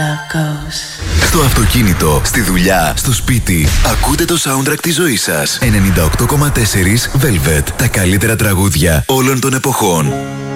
love goes. Στο αυτοκίνητο, στη δουλειά, στο σπίτι. Ακούτε το soundtrack της ζωής σας. 98,4 Velvet. Τα καλύτερα τραγούδια όλων των εποχών.